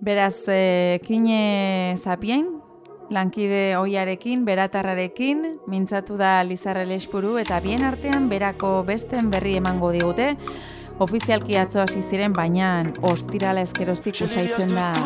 Beraz, Kine Zapien, lankide oiarekin, beratarrarekin, mintzatu da Lizarra Lespuru, eta bien artean berako besten berri emango digute. Ofizialki atzo hasi ziren, baina ostirala ezkeroztik usaitzen da